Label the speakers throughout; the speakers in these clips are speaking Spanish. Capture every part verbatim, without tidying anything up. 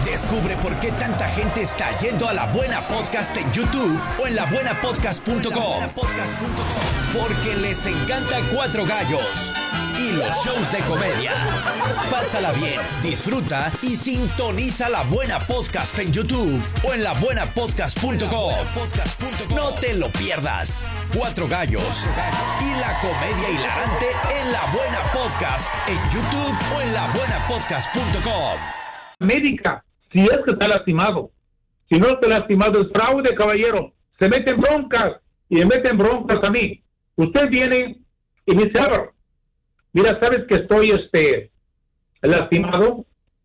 Speaker 1: Descubre por qué tanta gente está yendo a La Buena Podcast en YouTube o en la buena podcast punto com. Porque les encanta Cuatro Gallos y los shows de comedia. Pásala bien, disfruta y sintoniza La Buena Podcast en YouTube o en la buena podcast punto com. No te lo pierdas. Cuatro Gallos y la comedia hilarante en La Buena Podcast en YouTube o en la buena podcast punto com.
Speaker 2: Médica, si es que está lastimado. Si no está lastimado, es fraude, caballero. Se meten broncas y me meten broncas a mí. Usted viene y me dice, Álvaro, mira, sabes que estoy este lastimado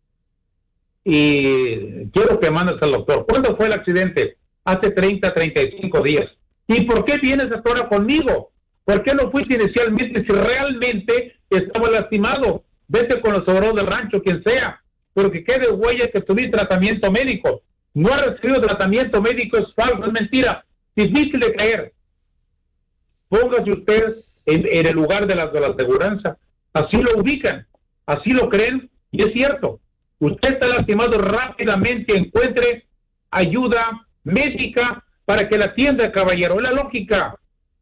Speaker 2: y quiero que mandes al doctor. ¿Cuándo fue el accidente? Hace treinta, treinta y cinco días. ¿Y por qué vienes ahora conmigo? ¿Por qué no fuiste inicialmente si realmente estaba lastimado? Vete con los obreros del rancho, quien sea, pero que quede huella que tuviste tratamiento médico. No ha recibido tratamiento médico, es falso, es mentira, difícil de creer. Póngase usted en, en el lugar de la, de la aseguranza. Así lo ubican, así lo creen, y es cierto. Usted está lastimado, rápidamente encuentre ayuda médica para que la atienda, caballero. Es la lógica.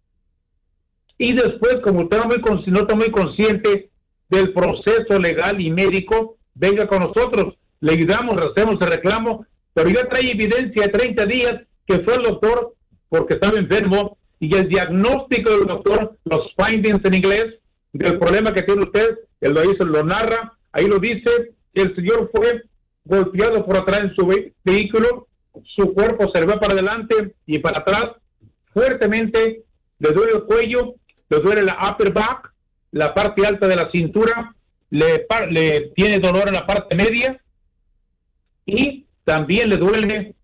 Speaker 2: Y después, como usted no, muy, no está muy consciente del proceso legal y médico, venga con nosotros, le ayudamos, hacemos el reclamo, pero ya trae evidencia de treinta días que fue el doctor porque estaba enfermo, y el diagnóstico del doctor, los findings en inglés, del problema que tiene usted, él lo dice, lo narra, ahí lo dice, el señor fue golpeado por atrás en su ve- vehículo, su cuerpo se le va para adelante y para atrás, fuertemente, le duele el cuello, le duele la upper back, la parte alta de la cintura, le, le tiene dolor en la parte media, y también le duele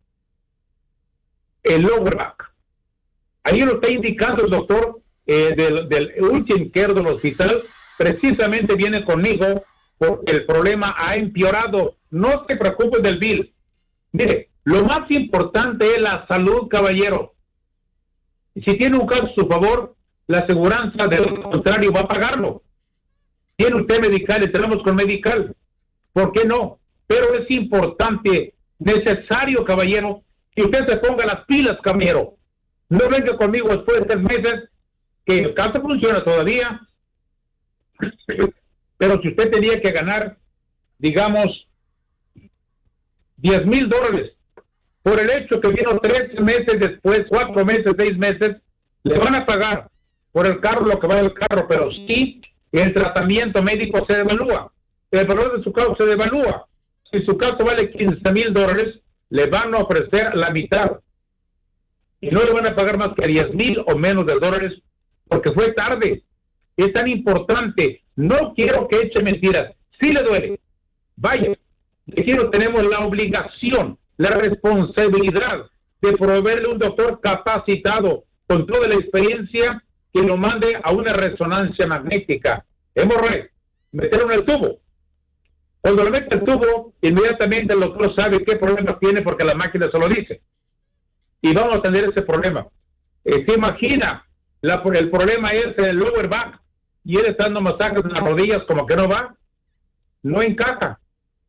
Speaker 2: el lower back. Ahí lo está indicando el doctor eh, del, del urgent care del hospital. Precisamente viene conmigo porque el problema ha empeorado. No te preocupes del bill. Mire, lo más importante es la salud, caballero. Si tiene un caso a su favor, la aseguranza, de lo contrario, va a pagarlo. Tiene usted medical, le tenemos con medical. ¿Por qué no? Pero es importante, necesario, caballero, que usted se ponga las pilas, caballero. No venga conmigo después de tres meses, que el caso funciona todavía, pero si usted tenía que ganar, digamos, diez mil dólares, por el hecho que vino tres meses después, cuatro meses, seis meses, le van a pagar por el carro lo que vale el carro, pero sí, el tratamiento médico se devalúa, el valor de su caso se devalúa. Si su caso vale quince mil dólares, le van a ofrecer la mitad. Y no le van a pagar más que diez mil o menos de dólares porque fue tarde. Es tan importante. No quiero que eche mentiras. Sí le duele. Vaya. Aquí no tenemos la obligación, la responsabilidad de proveerle un doctor capacitado con toda la experiencia que lo mande a una resonancia magnética. Hemorroide. Meterlo en el tubo. Cuando le mete el tubo, inmediatamente el doctor sabe qué problema tiene porque la máquina se lo dice. Y vamos a tener ese problema. Eh, ¿Se imagina? La, el problema es el lower back y él está dando masajes en las rodillas como que no va. No encaja.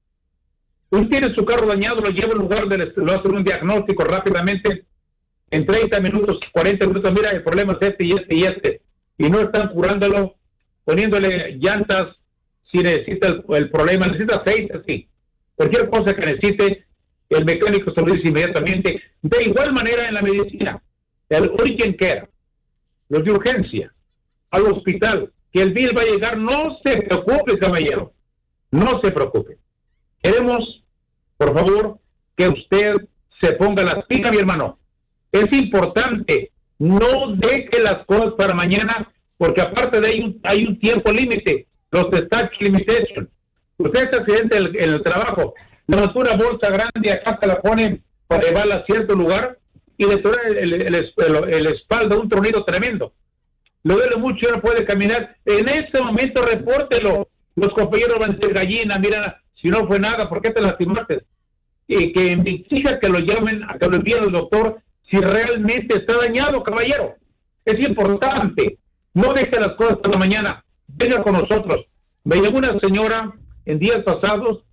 Speaker 2: Usted tiene su carro dañado, lo lleva en lugar de lo hacer un diagnóstico rápidamente en treinta minutos, cuarenta minutos. Mira, el problema es este y este y este. Y no están curándolo, poniéndole llantas si necesita el, el problema. Necesita aceite, sí. Cualquier cosa que necesite, el mecánico se lo dice inmediatamente. De igual manera en la medicina, el urgent care, los de urgencia, al hospital, que el bill va a llegar, no se preocupe, caballero, no se preocupe. Queremos, por favor, que usted se ponga las pilas, mi hermano. Es importante, no deje las cosas para mañana, porque aparte de ahí hay un tiempo límite, los statute limitation. Usted es accidente en el, en el trabajo, le mandó una bolsa grande, acá se la ponen para llevarla a cierto lugar y le duele el, el, el, el, el espalda, un tronido tremendo. Le duele mucho y no puede caminar. En ese momento repórtelo. Los compañeros van a decir, gallina, mira, si no fue nada, ¿por qué te lastimaste? Y que exija que lo llamen, a que lo envíen al doctor si realmente está dañado, caballero. Es importante. No deje las cosas por la mañana. Venga con nosotros. Me llegó una señora en días pasados